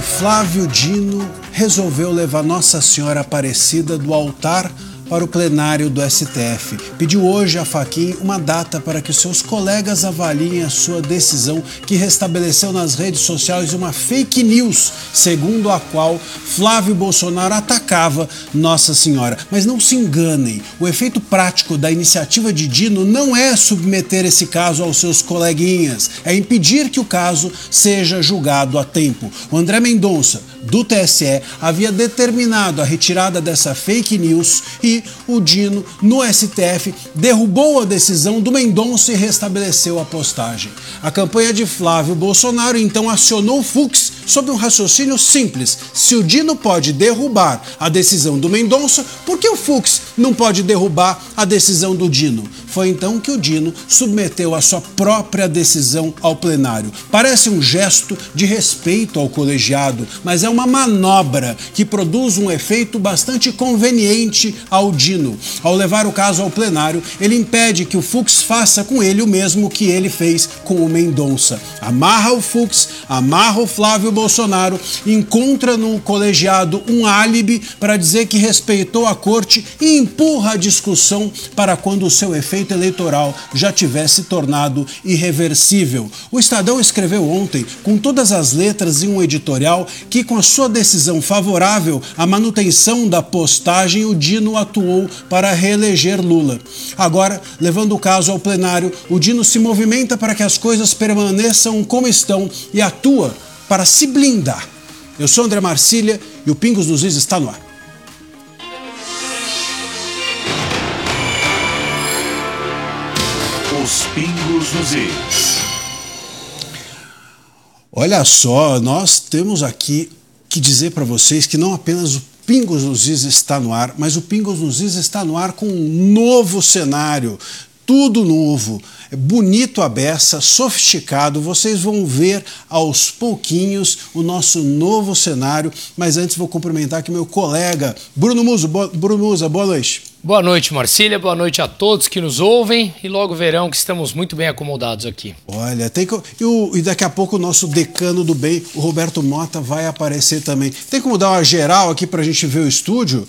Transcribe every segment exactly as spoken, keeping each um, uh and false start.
Flávio Dino resolveu levar Nossa Senhora Aparecida do altar para o plenário do S T F. Pediu hoje a Fachin uma data para que seus colegas avaliem a sua decisão, que restabeleceu nas redes sociais uma fake news, segundo a qual Flávio Bolsonaro atacava Nossa Senhora. Mas não se enganem, o efeito prático da iniciativa de Dino não é submeter esse caso aos seus coleguinhas, é impedir que o caso seja julgado a tempo. O André Mendonça, do T S E, havia determinado a retirada dessa fake news e o Dino, no S T F, derrubou a decisão do Mendonça e restabeleceu a postagem. A campanha de Flávio Bolsonaro então acionou o Fux sob um raciocínio simples: se o Dino pode derrubar a decisão do Mendonça, por que o Fux não pode derrubar a decisão do Dino? Foi então que o Dino submeteu a sua própria decisão ao plenário. Parece um gesto de respeito ao colegiado, mas é uma manobra que produz um efeito bastante conveniente ao Dino. Ao levar o caso ao plenário, ele impede que o Fux faça com ele o mesmo que ele fez com o Mendonça. Amarra o Fux, amarra o Flávio Bolsonaro, encontra no colegiado um álibi para dizer que respeitou a corte e empurra a discussão para quando o seu efeito eleitoral já tivesse tornado irreversível. O Estadão escreveu ontem, com todas as letras, em um editorial, que com a sua decisão favorável à manutenção da postagem, o Dino atuou para reeleger Lula. Agora, levando o caso ao plenário, o Dino se movimenta para que as coisas permaneçam como estão e atua para se blindar. Eu sou André Marcília e o Pingos nos Is está no ar. Os Pingos nos Is. Olha só, nós temos aqui que dizer para vocês que não apenas o Pingos nos Is está no ar, mas o Pingos nos Is está no ar com um novo cenário, tudo novo, é bonito à beça, sofisticado. Vocês vão ver aos pouquinhos o nosso novo cenário, mas antes vou cumprimentar aqui meu colega Bruno Musa. Bo- Bruno Musa, boa noite. Boa noite, Marcília, boa noite a todos que nos ouvem e logo verão que estamos muito bem acomodados aqui. Olha, tem que, e, o, e daqui a pouco o nosso decano do bem, o Roberto Mota, vai aparecer também. Tem como dar uma geral aqui para a gente ver o estúdio?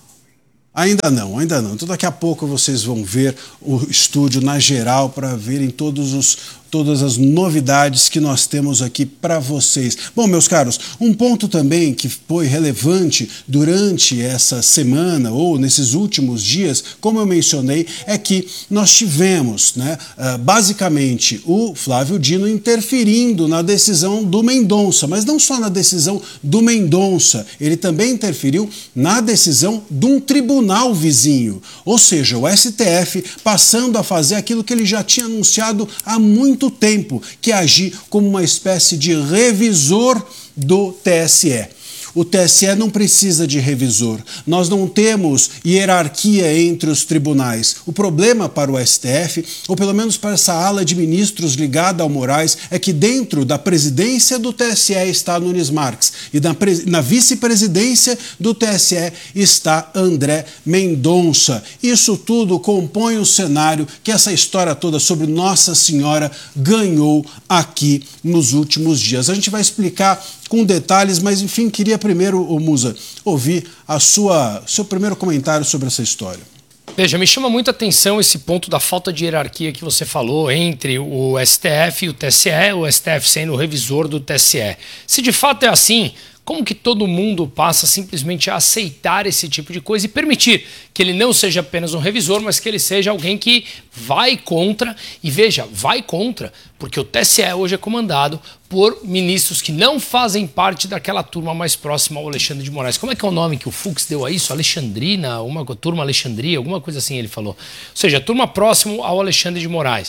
Ainda não, ainda não. Então daqui a pouco vocês vão ver o estúdio na geral para verem todos os... todas as novidades que nós temos aqui para vocês. Bom, meus caros, um ponto também que foi relevante durante essa semana ou nesses últimos dias, como eu mencionei, é que nós tivemos, né, basicamente, o Flávio Dino interferindo na decisão do Mendonça, mas não só na decisão do Mendonça, ele também interferiu na decisão de um tribunal vizinho, ou seja, o S T F passando a fazer aquilo que ele já tinha anunciado há muito tempo, que é agir como uma espécie de revisor do T S E. O T S E não precisa de revisor. Nós não temos hierarquia entre os tribunais. O problema para o S T F, ou pelo menos para essa ala de ministros ligada ao Moraes, é que dentro da presidência do T S E está Nunes Marques e na, na vice-presidência do T S E está André Mendonça. Isso tudo compõe o cenário que essa história toda sobre Nossa Senhora ganhou aqui nos últimos dias. A gente vai explicar com detalhes, mas enfim, queria primeiro, ô Musa, ouvir a sua, seu primeiro comentário sobre essa história. Veja, me chama muito a atenção esse ponto da falta de hierarquia que você falou entre o S T F e o T S E, o S T F sendo o revisor do T S E. Se de fato é assim, como que todo mundo passa simplesmente a aceitar esse tipo de coisa e permitir que ele não seja apenas um revisor, mas que ele seja alguém que vai contra, e veja, vai contra, porque o T S E hoje é comandado por ministros que não fazem parte daquela turma mais próxima ao Alexandre de Moraes. Como é que é o nome que o Fux deu a isso? Alexandrina, uma turma Alexandria, alguma coisa assim ele falou. Ou seja, turma próximo ao Alexandre de Moraes.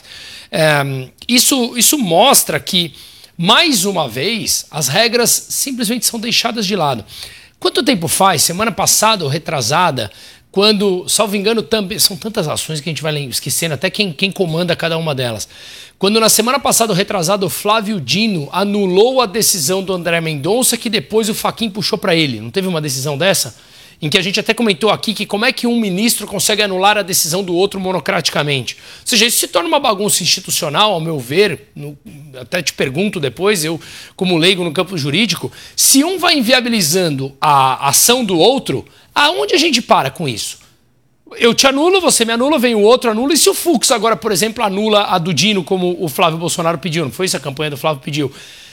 É, isso, isso mostra que, mais uma vez, as regras simplesmente são deixadas de lado. Quanto tempo faz? Semana passada ou retrasada, quando, salvo engano, também são tantas ações que a gente vai esquecendo até quem, quem comanda cada uma delas. Quando na semana passada ou retrasada o Flávio Dino anulou a decisão do André Mendonça, que depois o Fachin puxou para ele. Não teve uma decisão dessa? em que a gente até comentou aqui que como é que um ministro consegue anular a decisão do outro monocraticamente. Ou seja, isso se torna uma bagunça institucional, ao meu ver, no, até te pergunto depois, eu como leigo no campo jurídico, se um vai inviabilizando a ação do outro, aonde a gente para com isso? Eu te anulo, você me anula, vem o outro, anula, e se o Fux agora, por exemplo, anula a do Dino, como o Flávio Bolsonaro pediu, não foi isso a campanha do Flávio pediu?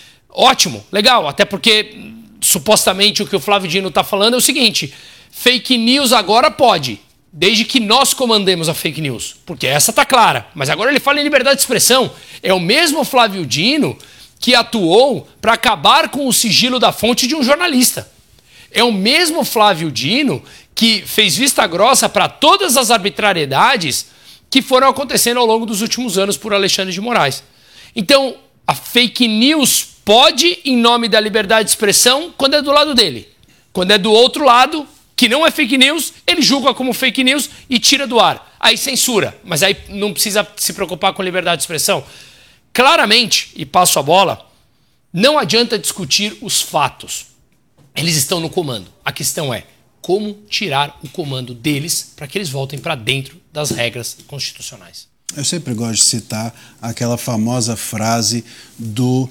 Ótimo, legal, até porque supostamente o que o Flávio Dino está falando é o seguinte, fake news agora pode, desde que nós comandemos a fake news, porque essa tá clara, mas agora ele fala em liberdade de expressão, é o mesmo Flávio Dino que atuou para acabar com o sigilo da fonte de um jornalista. É o mesmo Flávio Dino que fez vista grossa para todas as arbitrariedades que foram acontecendo ao longo dos últimos anos por Alexandre de Moraes. Então, a fake news pode, em nome da liberdade de expressão, quando é do lado dele. Quando é do outro lado, que não é fake news, ele julga como fake news e tira do ar. Aí censura, mas aí não precisa se preocupar com liberdade de expressão. Claramente, e passo a bola, não adianta discutir os fatos. Eles estão no comando. A questão é como tirar o comando deles para que eles voltem para dentro das regras constitucionais. Eu sempre gosto de citar aquela famosa frase do,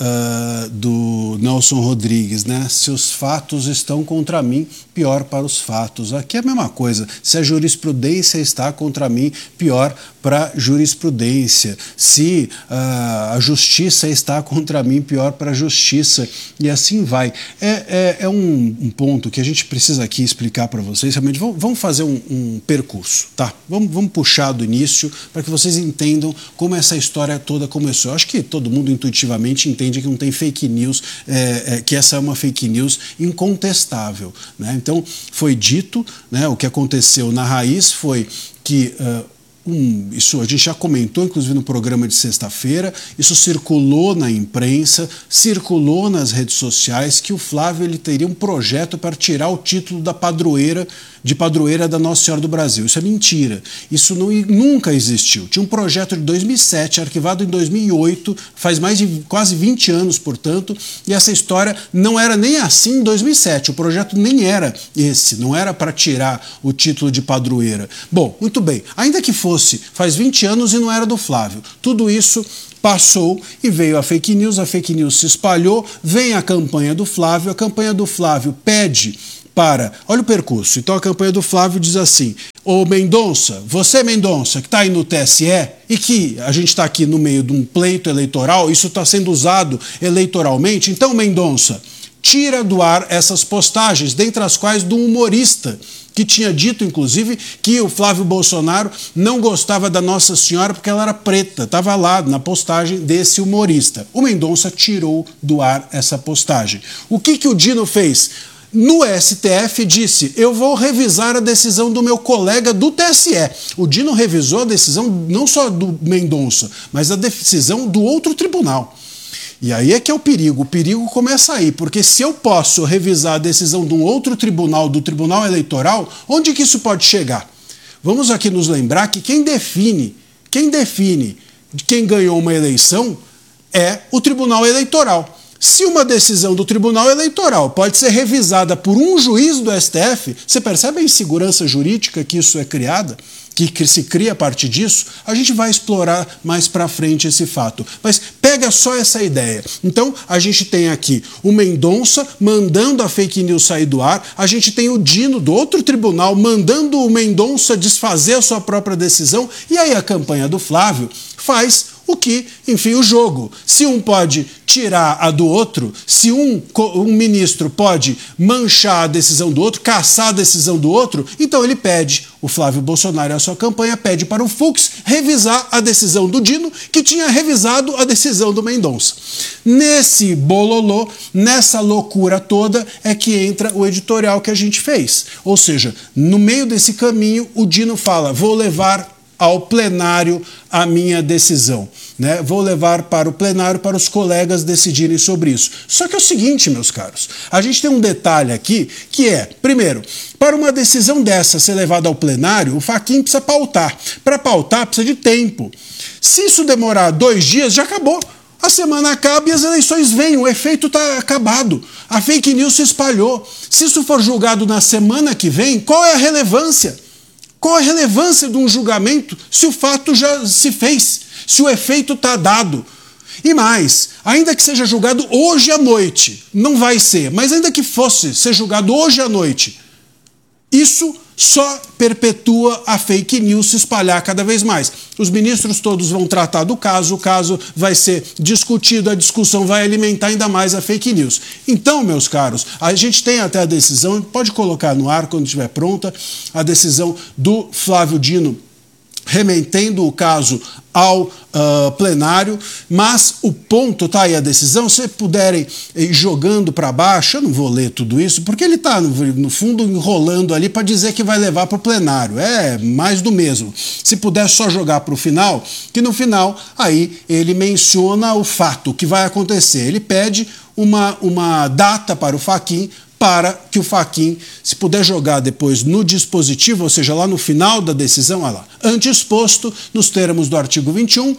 uh, do Nelson Rodrigues, né? Se os fatos estão contra mim, pior para os fatos. Aqui é a mesma coisa. Se a jurisprudência está contra mim, pior para a jurisprudência. Se uh, a justiça está contra mim, pior para a justiça. E assim vai. É, é, é um, um ponto que a gente precisa aqui explicar para vocês. Realmente, vamos, vamos fazer um, um percurso, tá? Vamos, vamos puxar do início para que vocês entendam como essa história toda começou. Eu acho que todo mundo intuitivamente entende que não tem fake news, é, é, que essa é uma fake news incontestável, né? Então, foi dito, né, o que aconteceu na raiz foi que... Uh, Um, isso a gente já comentou, inclusive no programa de sexta-feira, isso circulou na imprensa, circulou nas redes sociais, que o Flávio ele teria um projeto para tirar o título da padroeira, de padroeira da Nossa Senhora do Brasil. Isso é mentira. Isso não, nunca existiu. Tinha um projeto de dois mil e sete, arquivado em dois mil e oito, faz mais de quase vinte anos, portanto, e essa história não era nem assim em dois mil e sete. O projeto nem era esse, não era para tirar o título de padroeira. Bom, muito bem. Ainda que fosse faz vinte anos e não era do Flávio. Tudo isso passou e veio a fake news, a fake news se espalhou, vem a campanha do Flávio, a campanha do Flávio pede para... Olha o percurso. Então a campanha do Flávio diz assim: ô Mendonça, você Mendonça, que está aí no T S E e que a gente está aqui no meio de um pleito eleitoral, isso está sendo usado eleitoralmente, então Mendonça, tira do ar essas postagens, dentre as quais do humorista, que tinha dito, inclusive, que o Flávio Bolsonaro não gostava da Nossa Senhora porque ela era preta. Estava lá na postagem desse humorista. O Mendonça tirou do ar essa postagem. O que, que o Dino fez? No S T F disse, eu vou revisar a decisão do meu colega do T S E. O Dino revisou a decisão não só do Mendonça, mas a decisão do outro tribunal. E aí é que é o perigo. O perigo começa aí, porque se eu posso revisar a decisão de um outro tribunal, do Tribunal Eleitoral, onde que isso pode chegar? Vamos aqui nos lembrar que quem define, quem define de quem ganhou uma eleição é o Tribunal Eleitoral. Se uma decisão do Tribunal Eleitoral pode ser revisada por um juiz do S T F, você percebe a insegurança jurídica que isso é criada? Que, que se cria a partir disso? A gente vai explorar mais para frente esse fato. Mas pega só essa ideia. Então, a gente tem aqui o Mendonça mandando a fake news sair do ar, a gente tem o Dino do outro tribunal mandando o Mendonça desfazer a sua própria decisão, e aí a campanha do Flávio faz o que, enfim, o jogo. Se um pode tirar a do outro, se um, um ministro pode manchar a decisão do outro, caçar a decisão do outro, então ele pede, o Flávio Bolsonaro e a sua campanha pede para o Fux revisar a decisão do Dino, que tinha revisado a decisão do Mendonça. Nesse bololô, nessa loucura toda, é que entra o editorial que a gente fez. Ou seja, no meio desse caminho, o Dino fala, vou levar ao plenário a minha decisão, né? Vou levar para o plenário para os colegas decidirem sobre isso. Só que é o seguinte, meus caros, a gente tem um detalhe aqui que é, primeiro, para uma decisão dessa ser levada ao plenário, o Fachin precisa pautar. Para pautar precisa de tempo. Se isso demorar dois dias, já acabou. A semana acaba e as eleições vêm, o efeito está acabado. A fake news se espalhou. Se isso for julgado na semana que vem, qual é a relevância? Qual a relevância de um julgamento se o fato já se fez, se o efeito está dado? E mais, ainda que seja julgado hoje à noite, não vai ser, mas ainda que fosse ser julgado hoje à noite, isso só perpetua a fake news se espalhar cada vez mais. Os ministros todos vão tratar do caso, o caso vai ser discutido, a discussão vai alimentar ainda mais a fake news. Então, meus caros, a gente tem até a decisão, pode colocar no ar quando estiver pronta, a decisão do Flávio Dino remetendo o caso ao uh, plenário, mas o ponto, tá aí a decisão, se puderem ir jogando para baixo, eu não vou ler tudo isso, porque ele está, no, no fundo, enrolando ali para dizer que vai levar para o plenário, é mais do mesmo. Se puder só jogar para o final, que no final, aí ele menciona o fato, o que vai acontecer, ele pede uma, uma data para o Fachin, para que o Fachin, se puder jogar depois no dispositivo, ou seja, lá no final da decisão, olha lá, antexposto, nos termos do artigo vinte e um,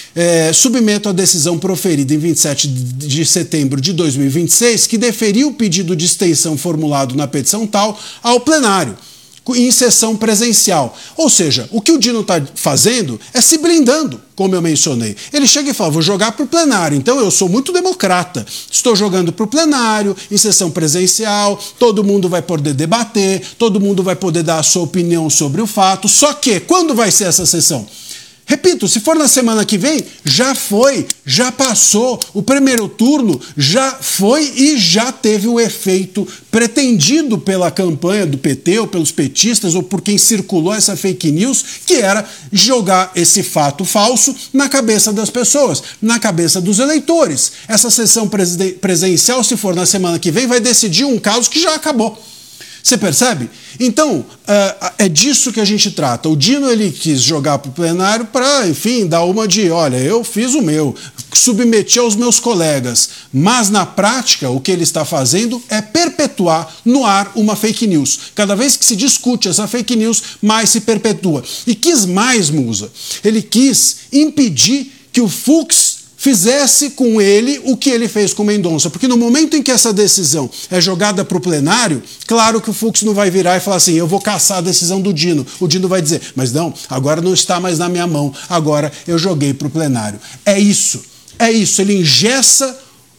é, submeto a decisão proferida em vinte e sete de setembro de dois mil e vinte e seis, que deferiu o pedido de extensão formulado na petição tal ao plenário, em sessão presencial. Ou seja, o que o Dino está fazendo é se blindando, como eu mencionei. Ele chega e fala, vou jogar para o plenário, então eu sou muito democrata, estou jogando para o plenário, em sessão presencial, todo mundo vai poder debater, todo mundo vai poder dar a sua opinião sobre o fato, só que, quando vai ser essa sessão? Repito, se for na semana que vem, já foi, já passou, o primeiro turno já foi e já teve o efeito pretendido pela campanha do P T ou pelos petistas ou por quem circulou essa fake news, que era jogar esse fato falso na cabeça das pessoas, na cabeça dos eleitores. Essa sessão presencial, se for na semana que vem, vai decidir um caso que já acabou. Você percebe? Então, é disso que a gente trata. O Dino, ele quis jogar para o plenário para, enfim, dar uma de, olha, eu fiz o meu, submeti aos meus colegas. Mas, na prática, o que ele está fazendo é perpetuar no ar uma fake news. Cada vez que se discute essa fake news, mais se perpetua. E quis mais, Musa. Ele quis impedir que o Fux fizesse com ele o que ele fez com Mendonça. Porque no momento em que essa decisão é jogada para o plenário, claro que o Fux não vai virar e falar assim, eu vou caçar a decisão do Dino. O Dino vai dizer, mas não, agora não está mais na minha mão, agora eu joguei para o plenário. É isso, é isso. Ele engessa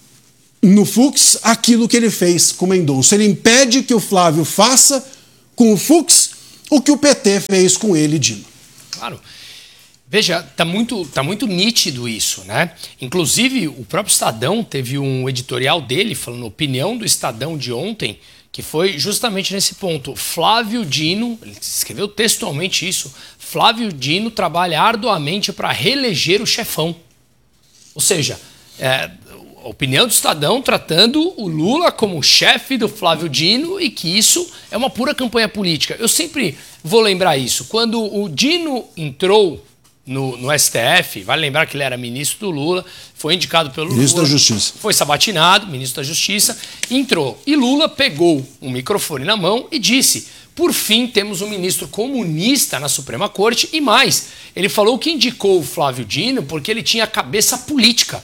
no Fux aquilo que ele fez com Mendonça. Ele impede que o Flávio faça com o Fux o que o P T fez com ele, Dino. Claro. Veja, tá muito, tá muito nítido isso, né? Inclusive, o próprio Estadão teve um editorial dele, falando a opinião do Estadão de ontem, que foi justamente nesse ponto. Flávio Dino, ele escreveu textualmente isso, Flávio Dino trabalha arduamente para reeleger o chefão. Ou seja, é, a opinião do Estadão tratando o Lula como chefe do Flávio Dino e que isso é uma pura campanha política. Eu sempre vou lembrar isso. Quando o Dino entrou No, no S T F, vale lembrar que ele era ministro do Lula, foi indicado pelo ministro Lula, da Justiça. Foi sabatinado, ministro da Justiça, entrou. E Lula pegou um microfone na mão e disse, por fim temos um ministro comunista na Suprema Corte e mais, ele falou que indicou o Flávio Dino porque ele tinha cabeça política.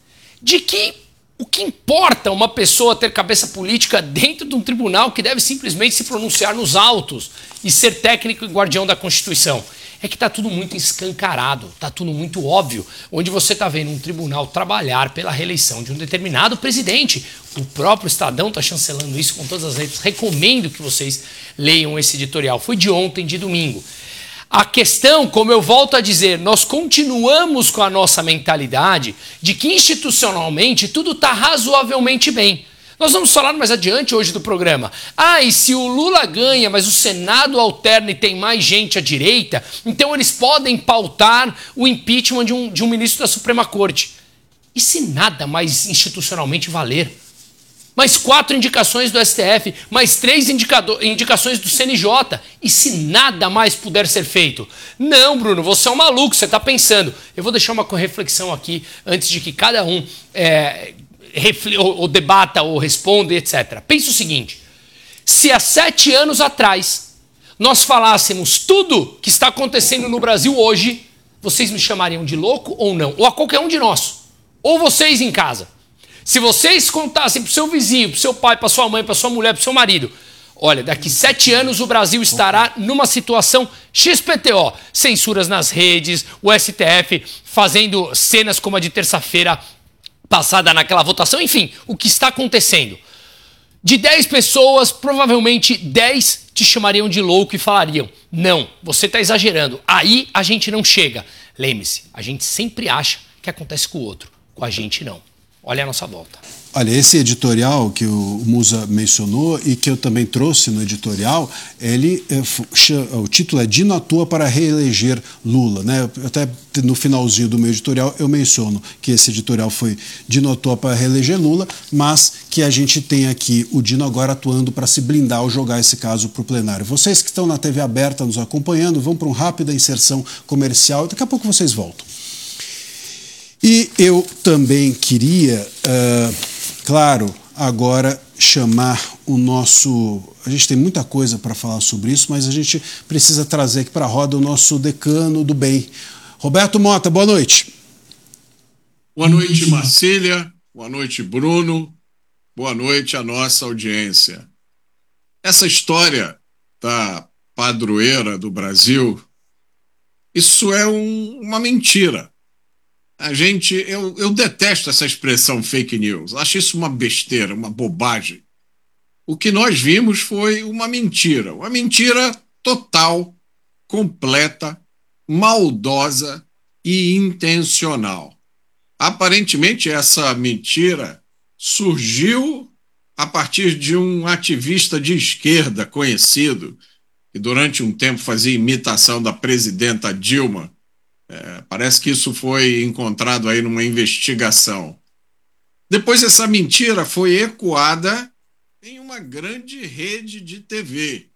De que o que importa uma pessoa ter cabeça política dentro de um tribunal que deve simplesmente se pronunciar nos autos e ser técnico e guardião da Constituição? É que está tudo muito escancarado, está tudo muito óbvio, onde você está vendo um tribunal trabalhar pela reeleição de um determinado presidente. O próprio Estadão está chancelando isso com todas as letras. Recomendo que vocês leiam esse editorial. Foi de ontem, de domingo. A questão, como eu volto a dizer, nós continuamos com a nossa mentalidade de que institucionalmente tudo está razoavelmente bem. Nós vamos falar mais adiante hoje do programa. Ah, e se o Lula ganha, mas o Senado alterna e tem mais gente à direita, então eles podem pautar o impeachment de um, de um ministro da Suprema Corte. E se nada mais institucionalmente valer? Mais quatro indicações do S T F, mais três indicações do C N J. E se nada mais puder ser feito? Não, Bruno, você é um maluco, você está pensando. Eu vou deixar uma reflexão aqui, antes de que cada um... É, Ou, ou debata, ou responda, etcétera. Pensa o seguinte, se há sete anos atrás nós falássemos tudo que está acontecendo no Brasil hoje, vocês me chamariam de louco ou não? Ou a qualquer um de nós. Ou vocês em casa. Se vocês contassem pro seu vizinho, pro seu pai, pra sua mãe, pra sua mulher, pro seu marido, olha, daqui sete anos o Brasil estará numa situação X P T O. Censuras nas redes, o S T F fazendo cenas como a de terça-feira passada naquela votação. Enfim, o que está acontecendo. De dez pessoas, provavelmente dez te chamariam de louco e falariam: não, você está exagerando. Aí a gente não chega. Lembre-se, a gente sempre acha que acontece com o outro. Com a gente não. Olha a nossa volta. Olha, esse editorial que o Musa mencionou e que eu também trouxe no editorial, ele, o título é Dino atua para reeleger Lula, né? Até no finalzinho do meu editorial eu menciono que esse editorial foi Dino atua para reeleger Lula, mas que a gente tem aqui o Dino agora atuando para se blindar ao jogar esse caso para o plenário. Vocês que estão na T V aberta nos acompanhando, vão para uma rápida inserção comercial, daqui a pouco vocês voltam. E eu também queria, uh, claro, agora chamar o nosso... A gente tem muita coisa para falar sobre isso, mas a gente precisa trazer aqui para a roda o nosso decano do bem. Roberto Mota, boa noite. Boa noite, Marcília. Boa noite, Bruno. Boa noite à nossa audiência. Essa história da padroeira do Brasil, isso é um, uma mentira. A gente, eu, eu detesto essa expressão fake news. Acho isso uma besteira, uma bobagem. O que nós vimos foi uma mentira. Uma mentira total, completa, maldosa e intencional. Aparentemente, essa mentira surgiu a partir de um ativista de esquerda conhecido, que durante um tempo fazia imitação da presidenta Dilma. É, parece que isso foi encontrado aí numa investigação. Depois essa mentira foi ecoada em uma grande rede de T V.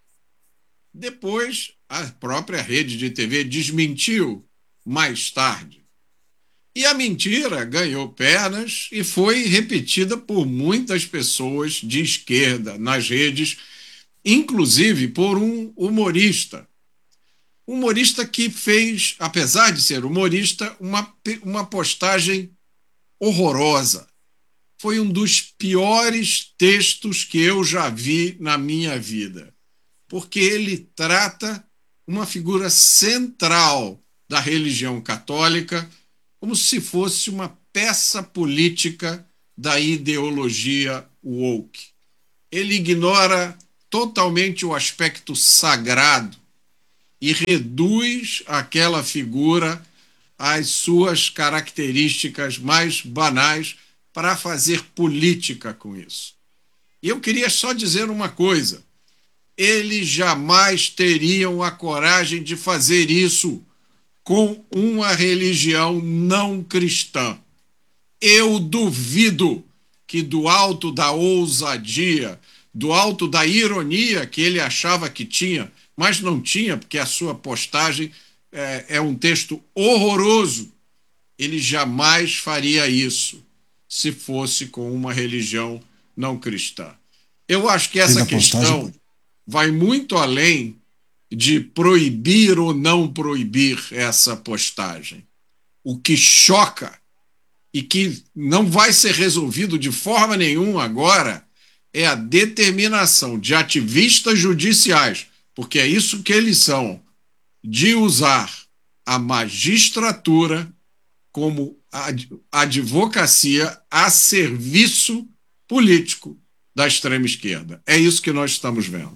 Depois a própria rede de T V desmentiu mais tarde. E a mentira ganhou pernas e foi repetida por muitas pessoas de esquerda nas redes, inclusive por um humorista. Humorista que fez, apesar de ser humorista, uma, uma postagem horrorosa. Foi um dos piores textos que eu já vi na minha vida, porque ele trata uma figura central da religião católica como se fosse uma peça política da ideologia woke. Ele ignora totalmente o aspecto sagrado e reduz aquela figura às suas características mais banais para fazer política com isso. E eu queria só dizer uma coisa: eles jamais teriam a coragem de fazer isso com uma religião não cristã. Eu duvido que do alto da ousadia, do alto da ironia que ele achava que tinha, mas não tinha, porque a sua postagem é, é um texto horroroso, ele jamais faria isso se fosse com uma religião não cristã. Eu acho que essa questão postagem... vai muito além de proibir ou não proibir essa postagem. O que choca e que não vai ser resolvido de forma nenhuma agora é a determinação de ativistas judiciais, porque é isso que eles são, de usar a magistratura como advocacia a serviço político da extrema esquerda. É isso que nós estamos vendo.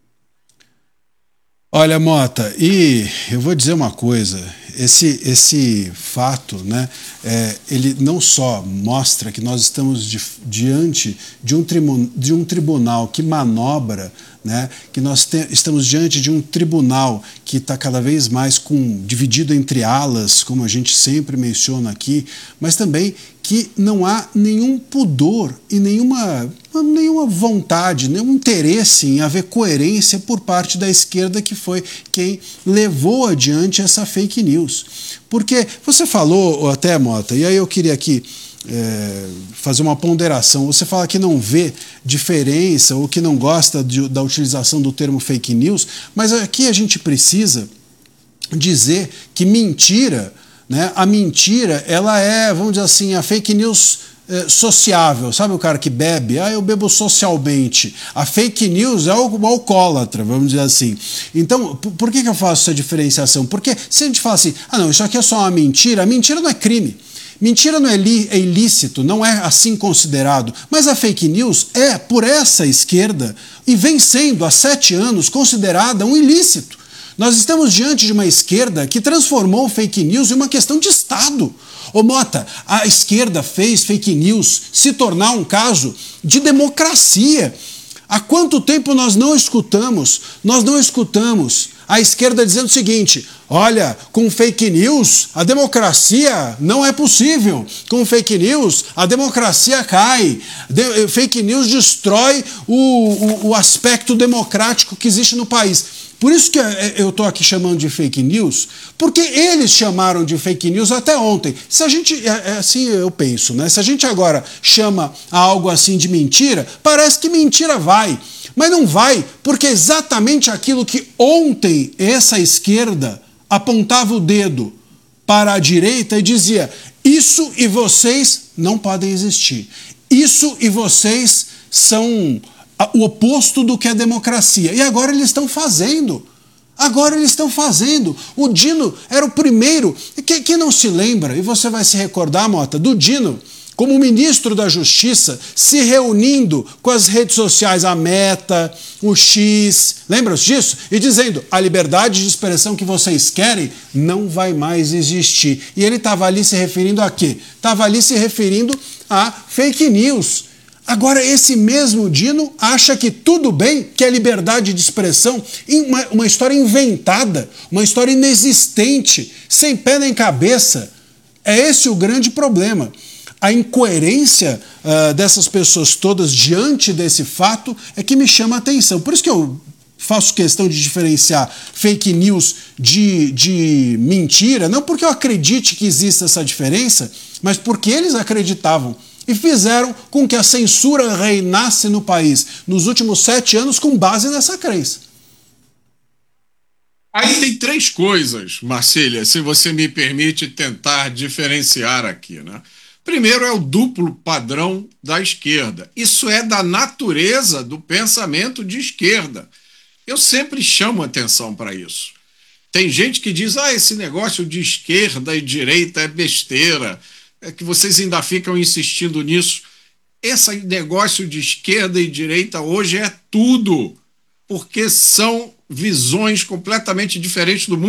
Olha, Mota, e eu vou dizer uma coisa, esse, esse fato, né, é, ele não só mostra que nós estamos di, diante de um, tribu, de um tribunal que manobra, né, que nós te, estamos diante de um tribunal que está cada vez mais com, dividido entre alas, como a gente sempre menciona aqui, mas também que não há nenhum pudor e nenhuma, nenhuma vontade, nenhum interesse em haver coerência por parte da esquerda, que foi quem levou adiante essa fake news. Porque você falou até, Mota, e aí eu queria aqui é, fazer uma ponderação, você fala que não vê diferença ou que não gosta de, da utilização do termo fake news, mas aqui a gente precisa dizer que mentira né, a mentira, ela é, vamos dizer assim, a fake news é, sociável. Sabe o cara que bebe? Ah, eu bebo socialmente. A fake news é o alcoólatra, vamos dizer assim. Então, por que que eu faço essa diferenciação? Porque se a gente fala assim, ah não, isso aqui é só uma mentira, a mentira não é crime. Mentira não é, é ilícito, não é assim considerado, mas a fake news é, por essa esquerda, e vem sendo há sete anos considerada um ilícito. Nós estamos diante de uma esquerda que transformou fake news em uma questão de Estado. Ô Mota, a esquerda fez fake news se tornar um caso de democracia. Há quanto tempo nós não escutamos, nós não escutamos a esquerda dizendo o seguinte, olha, com fake news a democracia não é possível, com fake news a democracia cai, de, fake news destrói o, o, o aspecto democrático que existe no país. Por isso que eu estou aqui chamando de fake news, porque eles chamaram de fake news até ontem. Se a gente, é assim eu penso, né? Se a gente agora chama algo assim de mentira, parece que mentira vai. Mas não vai, porque exatamente aquilo que ontem essa esquerda apontava o dedo para a direita e dizia, isso e vocês não podem existir. Isso e vocês são o oposto do que é democracia. E agora eles estão fazendo. Agora eles estão fazendo. O Dino era o primeiro. Quem, quem não se lembra, e você vai se recordar, Mota, do Dino como ministro da Justiça, se reunindo com as redes sociais, a Meta, o X, lembram-se disso? E dizendo, a liberdade de expressão que vocês querem não vai mais existir. E ele estava ali se referindo a quê? Estava ali se referindo a fake news. Agora, esse mesmo Dino acha que tudo bem, que é liberdade de expressão, uma, uma história inventada, uma história inexistente, sem pé nem cabeça. É esse o grande problema. A incoerência uh, dessas pessoas todas diante desse fato é que me chama a atenção. Por isso que eu faço questão de diferenciar fake news de, de mentira, não porque eu acredite que exista essa diferença, mas porque eles acreditavam e fizeram com que a censura reinasse no país nos últimos sete anos com base nessa crença. Aí tem três coisas, Marcília, se você me permite tentar diferenciar aqui, né? Primeiro é o duplo padrão da esquerda. Isso é da natureza do pensamento de esquerda. Eu sempre chamo atenção para isso. Tem gente que diz, ah, esse negócio de esquerda e direita é besteira, é que vocês ainda ficam insistindo nisso. Esse negócio de esquerda e direita hoje é tudo, porque são visões completamente diferentes do mundo.